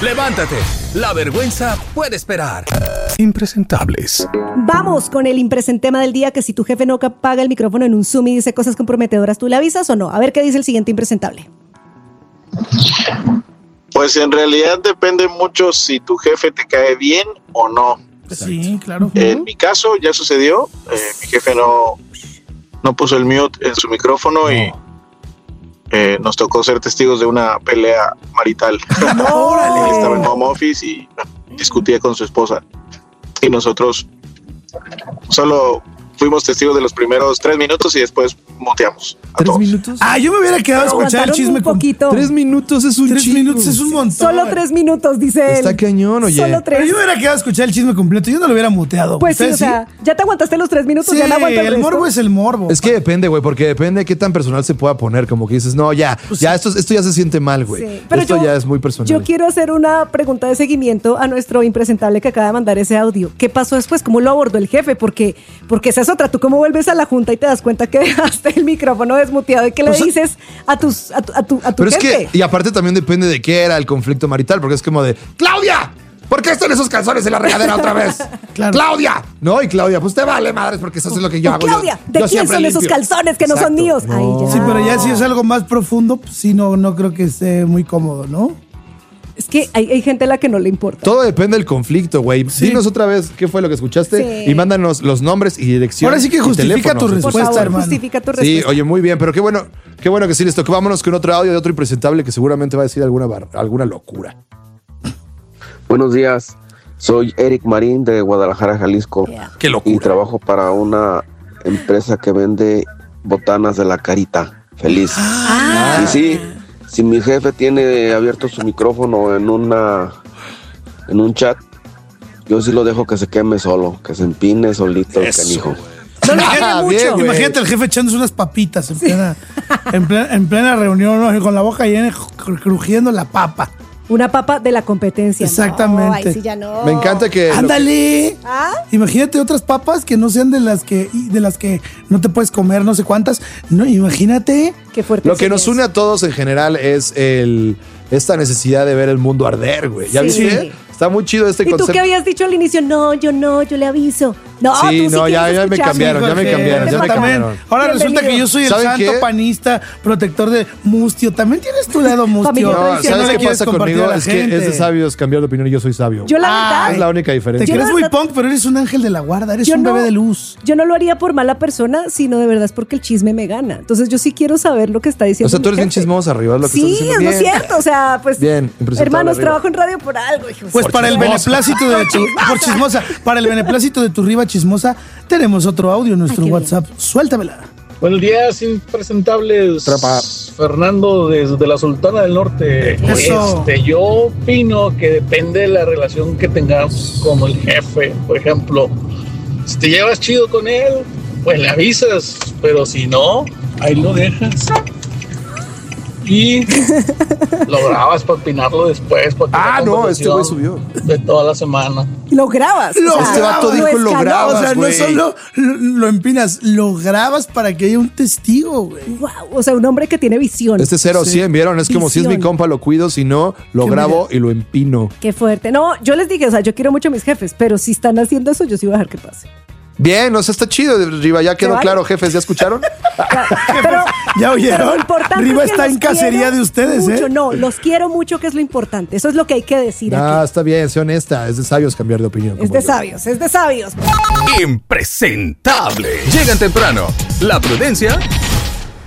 Levántate, la vergüenza puede esperar. Impresentables. Vamos con el impresentema del día, que si tu jefe no apaga el micrófono en un Zoom y dice cosas comprometedoras, ¿tú le avisas o no? A ver qué dice el siguiente impresentable. Pues en realidad depende mucho si tu jefe te cae bien o no. Sí, claro. En mi caso ya sucedió, mi jefe no puso el mute en su micrófono y nos tocó ser testigos de una pelea marital. Él estaba en home office y discutía con su esposa y nosotros solo fuimos testigos de los primeros 3 minutos y después muteamos. ¿3 minutos? Yo me hubiera quedado a escuchar el chisme un poquito. 3 minutos es un 3 chingo. minutos es un montón. Solo 3 minutos, dice él. Está cañón, oye. Solo 3. Pero yo me hubiera quedado a escuchar el chisme completo. Yo no lo hubiera muteado. Pues sí, o ¿Ustedes sea, ya te aguantaste los 3 minutos, Sí, ya no aguanta el resto. morbo es el morbo. Es que depende, güey, porque depende de qué tan personal se pueda poner. Como que dices, no, ya esto ya se siente mal, güey. Sí, pero esto ya es muy personal. Yo quiero hacer una pregunta de seguimiento a nuestro impresentable que acaba de mandar ese audio. ¿Qué pasó después? ¿Cómo lo abordó el jefe? Porque esa es otra. ¿Tú cómo vuelves a la junta y te das cuenta que dejaste el micrófono desmuteado y que le dices a tu Pero es jefe? que, y aparte también depende de qué era el conflicto marital, porque es como de, ¡Claudia! ¿Por qué están esos calzones en la regadera otra vez? Claro. ¡Claudia! No, y Claudia, pues te vale madres porque eso es lo que yo hago. Claudia, ¿de yo quién siempre son esos limpio. calzones que no son Exacto. míos? No. Ay, ya. Sí, pero ya si es algo más profundo, pues sí, no creo que esté muy cómodo, ¿no? Es que hay gente a la que no le importa. Todo depende del conflicto, güey. Sí. Dinos otra vez qué fue lo que escuchaste Sí. y mándanos los nombres y direcciones. Ahora sí que y justifica teléfonos. tu Por respuesta, favor, hermano. justifica tu Sí, respuesta. oye, muy bien, pero qué bueno que sí les tocó. Vámonos con otro audio de otro impresentable que seguramente va a decir alguna locura. Buenos días, soy Eric Marín de Guadalajara, Jalisco. Yeah. Qué Y locura. trabajo para una empresa que vende botanas de la Carita Feliz. Y sí, si mi jefe tiene abierto su micrófono en un chat, yo sí lo dejo que se queme solo, que se empine solito el canijo. No le quede mucho. bien, güey. Imagínate al jefe echándose unas papitas en plena reunión, ¿no? Con la boca llena, crujiendo la papa. Una papa de la competencia. Exactamente. No, ay, sí, ya no. Me encanta que... ¡Ándale! ¿Ah? Imagínate otras papas que no sean de las que no te puedes comer, no sé cuántas. No, imagínate. Qué fuerte. Lo que nos une a todos en general es esta necesidad de ver el mundo arder, güey. ¿Ya Sí. viste? Está muy chido este ¿Y tú concepto. qué habías dicho al inicio? No, yo le aviso. No, Sí, tú sí no, ya quieres me escuchar. cambiaron, ya me Jorge, cambiaron, ya me también. cambiaron. Ahora Bienvenido. resulta que yo soy el ¿Saben santo qué? panista, protector de Mustio. También tienes tu lado Mustio. Familia No, tradicional. ¿sabes le qué quieres pasa compartir conmigo? a la Es que gente. es de sabios cambiar de opinión y yo soy sabio. Yo la Ah, verdad... Es la única Te diferencia. crees la muy verdad- punk, pero eres un ángel de la guarda. Eres Yo un no- bebé de luz. Yo no lo haría por mala persona, sino de verdad es porque el chisme me gana. Entonces yo sí quiero saber lo que está diciendo. O sea, tú eres mi bien jefe. chismosa arriba, es lo que Sí, estás diciendo. es Bien. lo cierto. O sea, pues. Bien, impresentable hermanos, arriba. trabajo en radio por algo, hijos. Pues para el beneplácito de por chismosa, para el beneplácito de tu riba chismosa, tenemos otro audio en nuestro Ay, qué WhatsApp. Suéltamela. Buenos días, impresentables. Trapa. Fernando desde la Sultana del Norte. Eso. Yo opino que depende de la relación que tengas con el jefe. Por ejemplo, si te llevas chido con él, pues le avisas, pero si no, ahí lo dejas. Y lo grabas para opinarlo después. Para que Ah, la no, este güey conversación subió. de toda la semana. Lo grabas. Este vato dijo lo escaló. grabas, O sea, no güey. solo lo empinas, lo grabas para que haya un testigo, güey. Wow, o sea, un hombre que tiene visión. Este 0-100, ¿vieron? Es como si es mi Visión. compa, lo cuido, si no, lo Qué grabo y lo empino. Qué fuerte. No, yo les dije, o sea, yo quiero mucho a mis jefes, pero si están haciendo eso, yo sí voy a dejar que pase. Bien, o sea, está chido, Riva, ya quedó vale? claro, jefes, ¿ya escucharon? Pero, ¿Ya oyeron? pero lo importante Riva es que está los en cacería quiero de ustedes, mucho. ¿eh? No, los quiero mucho, que es lo importante. Eso es lo que hay que decir Ah, aquí. está bien, sé honesta, es de sabios cambiar de opinión. Es como de yo. sabios, es de sabios. Impresentable. Llegan temprano. La prudencia